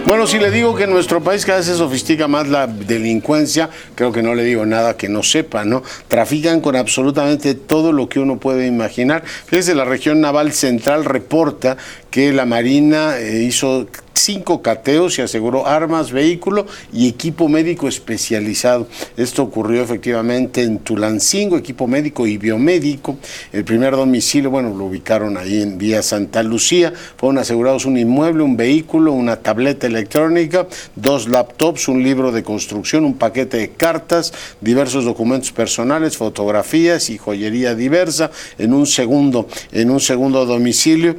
Bueno, si le digo que en nuestro país cada vez se sofistica más la delincuencia, creo que no le digo nada que no sepa, ¿no? Trafican con absolutamente todo lo que uno puede imaginar. Fíjese, la región naval central reporta que la Marina hizo 5 cateos y aseguró armas, vehículo y equipo médico especializado. Esto ocurrió efectivamente en Tulancingo, equipo médico y biomédico. El primer domicilio, bueno, lo ubicaron ahí en Vía Santa Lucía. Fueron asegurados un inmueble, un vehículo, una tableta electrónica, 2 laptops, un libro de construcción, un paquete de cartas, diversos documentos personales, fotografías y joyería diversa. En un segundo domicilio,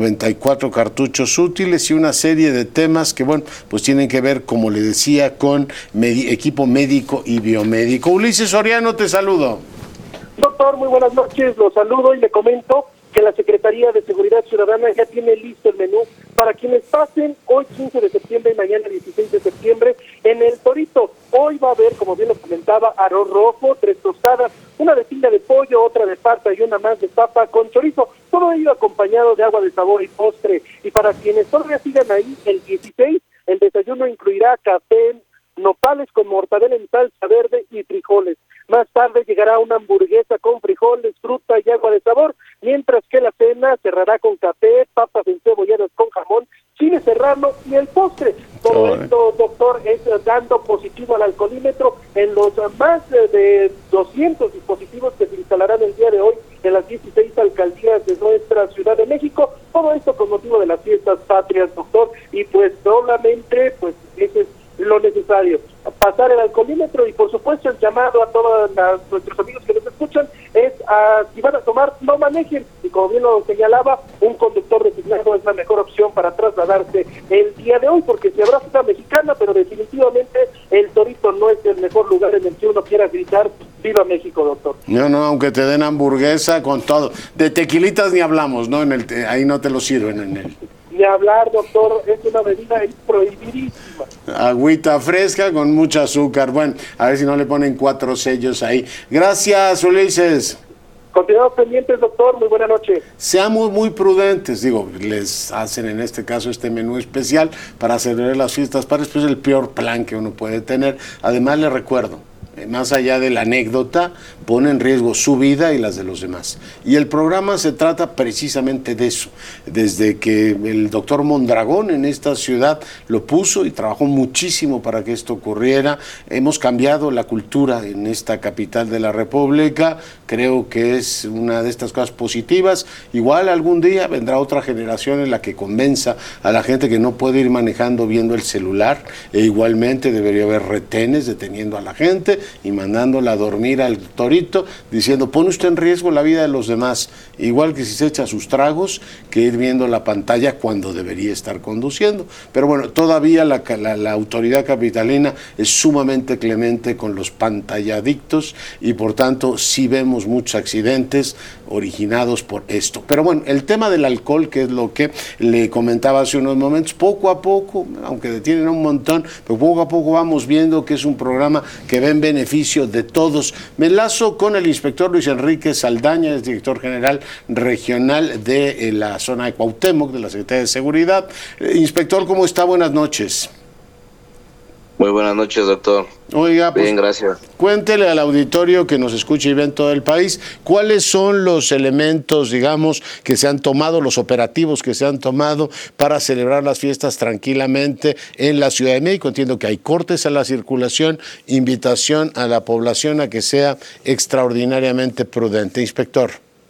94 cartuchos útiles y una serie de temas que, bueno, pues tienen que ver, como le decía, con equipo médico y biomédico. Ulises Soriano, te saludo. Doctor, muy buenas noches, lo saludo y le comento que la Secretaría de Seguridad Ciudadana ya tiene listo el menú para quienes pasen hoy 15 de septiembre y mañana 16 de septiembre en el Torito. Hoy va a haber, como bien lo comentaba, arroz rojo, 3 tostadas, una de tinga de pollo, otra de pasta y una más de papa con chorizo, todo ello acompañado de agua de sabor y postre. Y para quienes todavía sigan ahí, el 16, el desayuno incluirá café, nopales con mortadela en salsa verde y frijoles. Más tarde llegará una hamburguesa con frijoles, fruta y agua de sabor, mientras que la cena cerrará con café, papas encebolladas con jamón, chile serrano y el postre. Todo esto, doctor, es dando positivo al alcoholímetro en los más de 200 dispositivos que se instalarán el día de hoy en las 16 alcaldías de nuestra Ciudad de México. Todo esto con motivo de las fiestas patrias, doctor, y pues solamente, pues ese es lo necesario, pasar el alcoholímetro. Y por supuesto el llamado a todos nuestros amigos que nos escuchan es si van a tomar, no manejen, y como bien lo señalaba, un conductor designado es la mejor opción para trasladarse el día de hoy, porque se habrá ciudad mexicana, pero definitivamente el Torito no es el mejor lugar en el que uno quiera gritar ¡Viva México, doctor! No, aunque te den hamburguesa con todo, de tequilitas ni hablamos, ¿no? Ahí no te lo sirven en él. Ni hablar, doctor, es una bebida prohibidísima. Agüita fresca con mucho azúcar. Bueno, a ver si no le ponen 4 sellos ahí. Gracias, Ulises. Continuamos pendientes, doctor. Muy buena noche. Seamos muy prudentes. Digo, les hacen en este caso este menú especial para celebrar las fiestas patrias, pues es el peor plan que uno puede tener. Además, le recuerdo, más allá de la anécdota, pone en riesgo su vida y las de los demás. Y el programa se trata precisamente de eso. Desde que el doctor Mondragón en esta ciudad lo puso y trabajó muchísimo para que esto ocurriera, hemos cambiado la cultura en esta capital de la República. Creo que es una de estas cosas positivas. Igual algún día vendrá otra generación en la que convenza a la gente que no puede ir manejando viendo el celular, e igualmente debería haber retenes deteniendo a la gente y mandándola a dormir al Torito, diciendo, pone usted en riesgo la vida de los demás, igual que si se echa sus tragos, que ir viendo la pantalla cuando debería estar conduciendo. Pero bueno, todavía la autoridad capitalina es sumamente clemente con los pantalladictos y por tanto sí vemos muchos accidentes originados por esto. Pero bueno, el tema del alcohol, que es lo que le comentaba hace unos momentos, poco a poco, aunque detienen un montón, pero poco a poco vamos viendo que es un programa que ve en beneficio de todos. Me enlazo con el inspector Luis Enrique Saldaña, es director general regional de la zona de Cuauhtémoc, de la Secretaría de Seguridad. Inspector, ¿cómo está? Buenas noches. Muy buenas noches, doctor. Oiga, pues, bien, gracias. Cuéntele al auditorio que nos escucha y ve en todo el país, ¿cuáles son los elementos, digamos, que se han tomado, los operativos que se han tomado para celebrar las fiestas tranquilamente en la Ciudad de México? Entiendo que hay cortes a la circulación, invitación a la población a que sea extraordinariamente prudente. Inspector.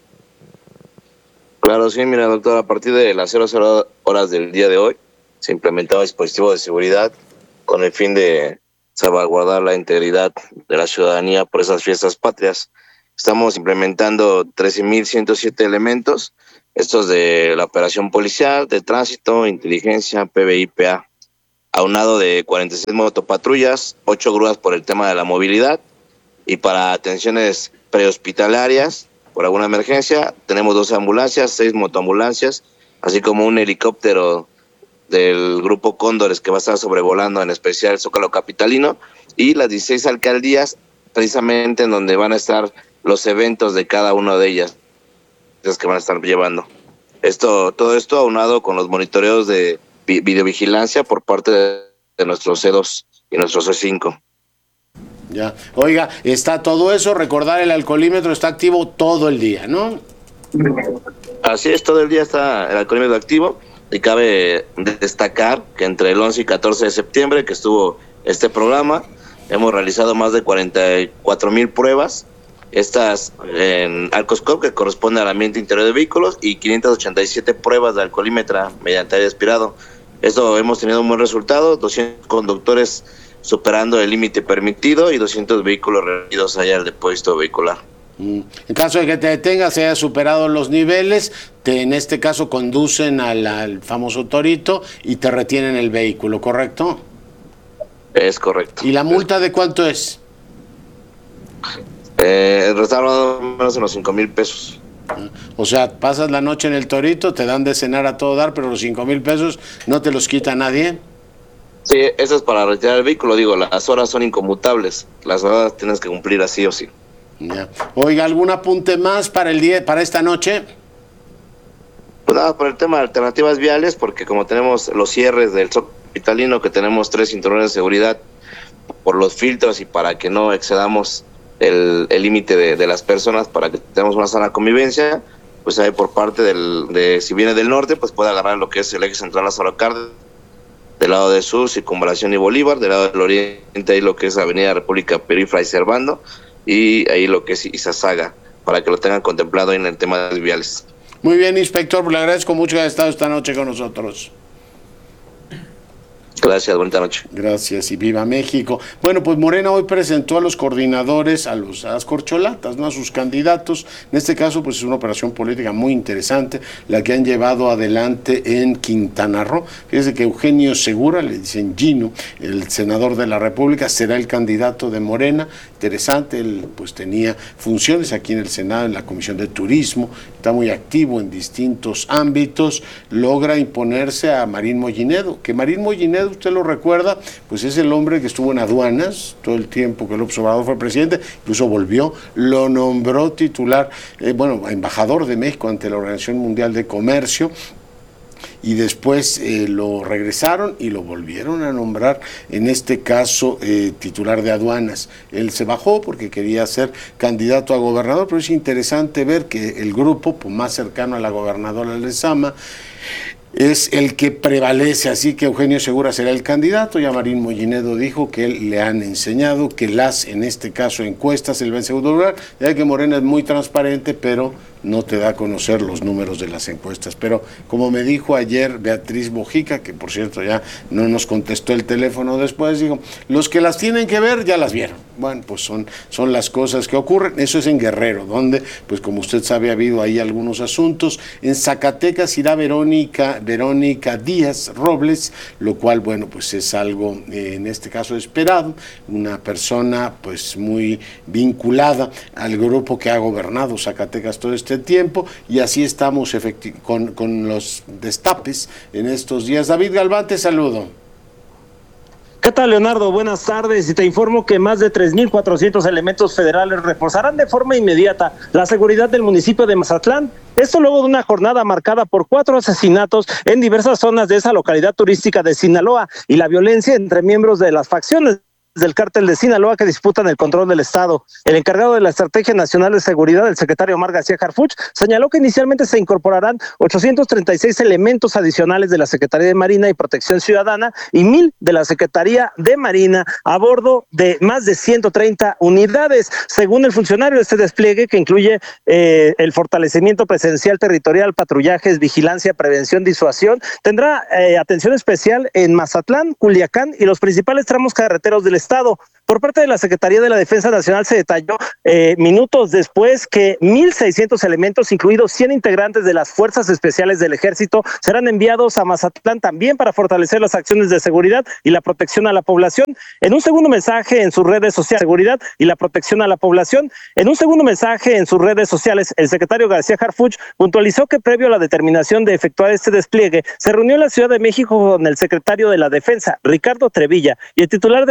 Claro, sí, mira, doctor, a partir de las 00 horas del día de hoy se implementaba dispositivo de seguridad con el fin de salvaguardar la integridad de la ciudadanía por esas fiestas patrias. Estamos implementando 13.107 elementos, estos de la operación policial, de tránsito, inteligencia, PBI-PA, aunado de 46 motopatrullas, 8 grúas por el tema de la movilidad, y para atenciones prehospitalarias, por alguna emergencia, tenemos 12 ambulancias, 6 motoambulancias, así como un helicóptero del grupo Cóndores que va a estar sobrevolando en especial el Zócalo capitalino, y las 16 alcaldías precisamente en donde van a estar los eventos de cada una de ellas que van a estar llevando. Todo esto aunado con los monitoreos de videovigilancia por parte de nuestros C2 y nuestros C5. Ya. Oiga, está todo eso, recordar el alcoholímetro está activo todo el día, ¿no? Así es, todo el día está el alcoholímetro activo, y cabe destacar que entre el 11 y 14 de septiembre que estuvo este programa, hemos realizado más de 44,000 pruebas, estas en Alcoscop, que corresponde al ambiente interior de vehículos, y 587 pruebas de alcoholímetro mediante aire aspirado. Esto hemos tenido un buen resultado, 200 conductores superando el límite permitido y 200 vehículos remitidos allá al depósito vehicular. En caso de que te detengas, se haya superado los niveles, en este caso conducen al famoso torito y te retienen el vehículo, ¿correcto? Es correcto. ¿Y la multa de cuánto es? Está hablando menos de los 5,000 pesos. O sea, pasas la noche en el torito, te dan de cenar a todo dar, pero los 5,000 pesos no te los quita nadie. Sí, eso es para retirar el vehículo. Digo, las horas son inconmutables. Las horas tienes que cumplir así o sí. Ya. Oiga, ¿algún apunte más para el día, para esta noche? Pues nada, por el tema de alternativas viales, porque como tenemos los cierres del Zócalo capitalino, que tenemos 3 cinturones de seguridad por los filtros y para que no excedamos el límite de las personas, para que tengamos una sana convivencia, pues ahí por parte si viene del norte, pues puede agarrar lo que es el eje central Lázaro Cárdenas, del lado del sur, Circunvalación y Bolívar, del lado del oriente, ahí lo que es Avenida República Perifra y Servando, y ahí lo que es Izazaga, para que lo tengan contemplado en el tema de viales. Muy bien, inspector, le agradezco mucho que haya estado esta noche con nosotros. Gracias, bonita noche. Gracias y viva México. Bueno, pues Morena hoy presentó a los coordinadores, a las corcholatas, ¿no? A sus candidatos. En este caso, pues es una operación política muy interesante, la que han llevado adelante en Quintana Roo. Fíjese que Eugenio Segura, le dicen Gino, el senador de la República, será el candidato de Morena. Interesante, él pues tenía funciones aquí en el Senado, en la Comisión de Turismo, está muy activo en distintos ámbitos, logra imponerse a Marín Mollinedo, que Marín Mollinedo, usted lo recuerda, pues es el hombre que estuvo en aduanas todo el tiempo que López Obrador fue presidente, incluso volvió, lo nombró titular, embajador de México ante la Organización Mundial de Comercio, y después lo regresaron y lo volvieron a nombrar, en este caso titular de aduanas. Él se bajó porque quería ser candidato a gobernador, pero es interesante ver que el grupo pues, más cercano a la gobernadora Lezama es el que prevalece, así que Eugenio Segura será el candidato. Ya Marín Mollinedo dijo que él le han enseñado que en este caso encuestas, él va en segundo lugar, ya que Morena es muy transparente, pero no te da a conocer los números de las encuestas. Pero como me dijo ayer Beatriz Bojica, que por cierto ya no nos contestó el teléfono después, dijo, los que las tienen que ver ya las vieron. Bueno, pues son las cosas que ocurren. Eso es en Guerrero, donde, pues como usted sabe, ha habido ahí algunos asuntos. En Zacatecas irá Verónica Díaz Robles, lo cual, bueno, pues es algo en este caso esperado, una persona pues muy vinculada al grupo que ha gobernado Zacatecas todo este tiempo, y así estamos con los destapes en estos días. David Galván, te saludo. ¿Qué tal, Leonardo? Buenas tardes, y te informo que más de 3,400 elementos federales reforzarán de forma inmediata la seguridad del municipio de Mazatlán. Esto luego de una jornada marcada por 4 asesinatos en diversas zonas de esa localidad turística de Sinaloa y la violencia entre miembros de las facciones del cártel de Sinaloa que disputan el control del Estado. El encargado de la Estrategia Nacional de Seguridad, el secretario Omar García Harfuch, señaló que inicialmente se incorporarán 836 elementos adicionales de la Secretaría de Marina y Protección Ciudadana y 1,000 de la Secretaría de Marina a bordo de más de 130 unidades. Según el funcionario, este despliegue, que incluye el fortalecimiento presencial territorial, patrullajes, vigilancia, prevención, disuasión, tendrá atención especial en Mazatlán, Culiacán y los principales tramos carreteros del Estado. Por parte de la Secretaría de la Defensa Nacional se detalló minutos después que 1,600 elementos, incluidos 100 integrantes de las Fuerzas Especiales del Ejército, serán enviados a Mazatlán también para fortalecer las acciones de seguridad y la protección a la población. En un segundo mensaje en sus redes sociales, seguridad y la protección a la población. En un segundo mensaje en sus redes sociales, el secretario García Harfuch puntualizó que previo a la determinación de efectuar este despliegue, se reunió en la Ciudad de México con el secretario de la Defensa, Ricardo Trevilla, y el titular de Marina,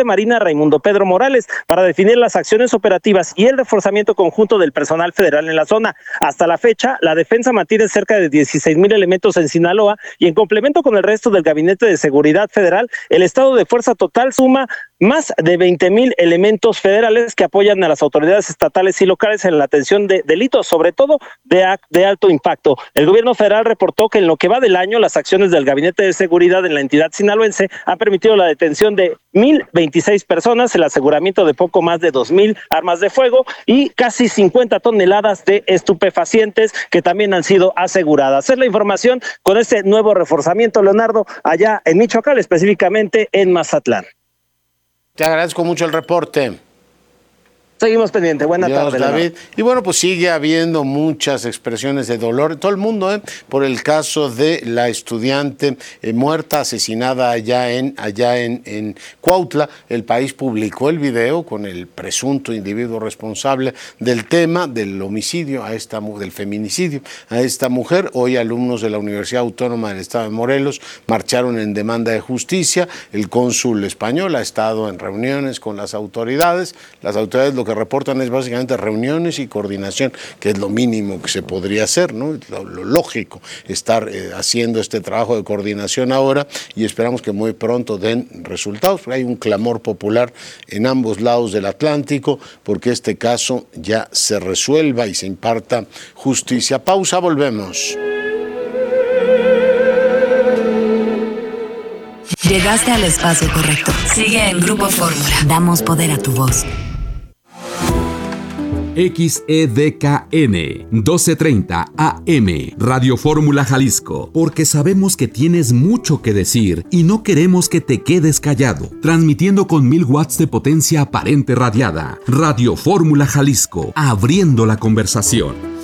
Raimundo Pedro Morales, para definir las acciones operativas y el reforzamiento conjunto del personal federal en la zona. Hasta la fecha, la defensa mantiene cerca de 16,000 elementos en Sinaloa y en complemento con el resto del Gabinete de Seguridad Federal, el estado de fuerza total suma más de 20,000 elementos federales que apoyan a las autoridades estatales y locales en la atención de delitos, sobre todo de alto impacto. El gobierno federal reportó que en lo que va del año, las acciones del Gabinete de Seguridad en la entidad sinaloense han permitido la detención de 1,026 personas, el aseguramiento de poco más de 2,000 armas de fuego y casi 50 toneladas de estupefacientes que también han sido aseguradas. Es la información con este nuevo reforzamiento, Leonardo, allá en Michoacán, específicamente en Mazatlán. Te agradezco mucho el reporte. Seguimos pendientes. Buenas tardes, David. Y bueno, pues sigue habiendo muchas expresiones de dolor en todo el mundo, por el caso de la estudiante muerta, asesinada allá en Cuautla. El país publicó el video con el presunto individuo responsable del tema del homicidio del feminicidio a esta mujer. Hoy alumnos de la Universidad Autónoma del Estado de Morelos marcharon en demanda de justicia. El cónsul español ha estado en reuniones con las autoridades. Las autoridades lo que reportan es básicamente reuniones y coordinación, que es lo mínimo que se podría hacer, ¿no? Lo lógico, estar haciendo este trabajo de coordinación ahora, y esperamos que muy pronto den resultados. Hay un clamor popular en ambos lados del Atlántico porque este caso ya se resuelva y se imparta justicia. Pausa, volvemos. Llegaste al espacio correcto. Sigue en Grupo Fórmula. Damos poder a tu voz. XEDKN 1230 AM Radio Fórmula Jalisco, porque sabemos que tienes mucho que decir y no queremos que te quedes callado. Transmitiendo con 1000 watts de potencia aparente radiada. Radio Fórmula Jalisco, abriendo la conversación.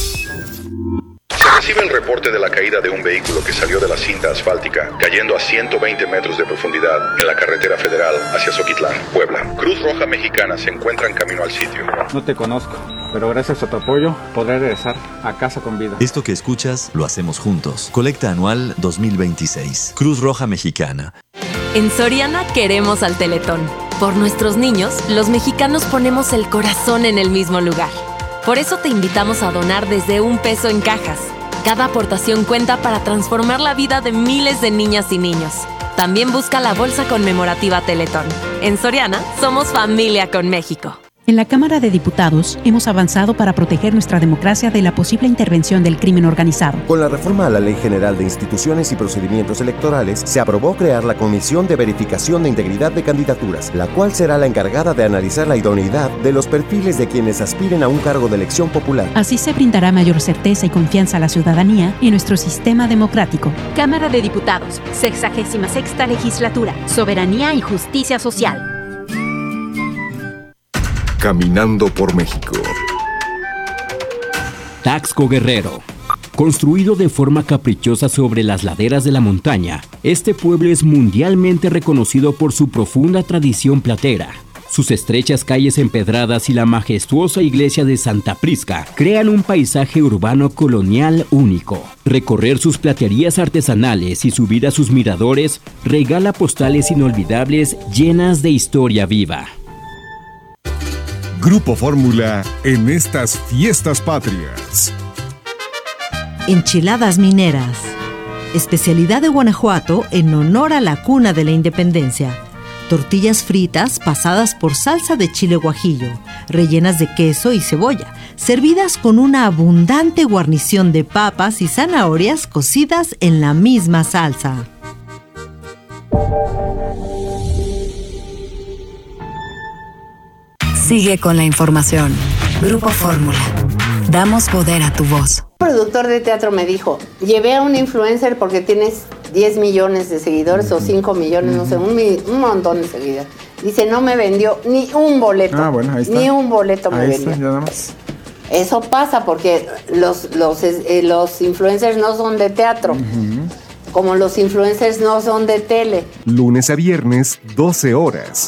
Recibe el reporte de la caída de un vehículo que salió de la cinta asfáltica, cayendo a 120 metros de profundidad en la carretera federal hacia Zoquitlán, Puebla. Cruz Roja Mexicana se encuentra en camino al sitio. No te conozco, pero gracias a tu apoyo podré regresar a casa con vida. Esto que escuchas lo hacemos juntos. Colecta anual 2026. Cruz Roja Mexicana. En Soriana queremos al Teletón. Por nuestros niños, los mexicanos ponemos el corazón en el mismo lugar. Por eso te invitamos a donar desde $1 en cajas. Cada aportación cuenta para transformar la vida de miles de niñas y niños. También busca la bolsa conmemorativa Teletón. En Soriana, somos familia con México. En la Cámara de Diputados hemos avanzado para proteger nuestra democracia de la posible intervención del crimen organizado. Con la reforma a la Ley General de Instituciones y Procedimientos Electorales, se aprobó crear la Comisión de Verificación de Integridad de Candidaturas, la cual será la encargada de analizar la idoneidad de los perfiles de quienes aspiren a un cargo de elección popular. Así se brindará mayor certeza y confianza a la ciudadanía en nuestro sistema democrático. Cámara de Diputados, 66ª Legislatura, Soberanía y Justicia Social. Caminando por México. Taxco Guerrero. Construido de forma caprichosa sobre las laderas de la montaña, este pueblo es mundialmente reconocido por su profunda tradición platera. Sus estrechas calles empedradas y la majestuosa iglesia de Santa Prisca crean un paisaje urbano colonial único. Recorrer sus platerías artesanales y subir a sus miradores regala postales inolvidables llenas de historia viva. Grupo Fórmula en estas fiestas patrias. Enchiladas mineras. Especialidad de Guanajuato en honor a la cuna de la independencia. Tortillas fritas pasadas por salsa de chile guajillo, rellenas de queso y cebolla, servidas con una abundante guarnición de papas y zanahorias cocidas en la misma salsa. Sigue con la información. Grupo Fórmula. Damos poder a tu voz. Un productor de teatro me dijo, llevé a un influencer porque tienes 10 millones de seguidores o 5 millones, no sé, un montón de seguidores. Dice, no me vendió ni un boleto. Ah, bueno, ahí está. Ni un boleto me ahí vendió. Está, nada más. Eso pasa porque los influencers no son de teatro. Como los influencers no son de tele. Lunes a viernes, 12 horas.